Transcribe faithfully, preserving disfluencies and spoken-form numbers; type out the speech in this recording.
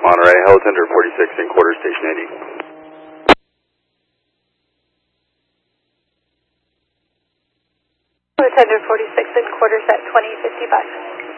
Monterey, Helltender forty-six in quarter, station eighty. Helltender forty-six in quarters at twenty fifty-five.